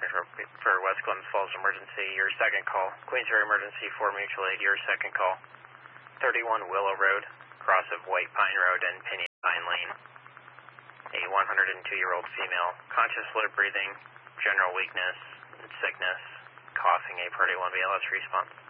for West Clemens Falls emergency. Your second call. Queensbury emergency for mutual aid. Your second call. 31 Willow Road, cross of White Pine Road and Pinyon Pine Lane. A 102-year-old female, conscious lip breathing, general weakness, sickness, coughing. A Priority 1 BLS response.